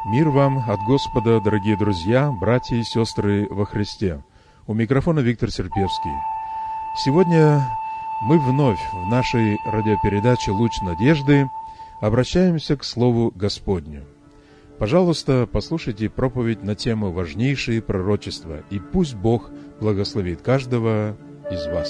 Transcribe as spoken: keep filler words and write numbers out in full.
Мир вам от Господа, дорогие друзья, братья и сестры во Христе. У микрофона Виктор Серпевский. Сегодня мы вновь в нашей радиопередаче «Луч надежды» обращаемся к Слову Господню. Пожалуйста, послушайте проповедь на тему «Важнейшие пророчества», и пусть Бог благословит каждого из вас.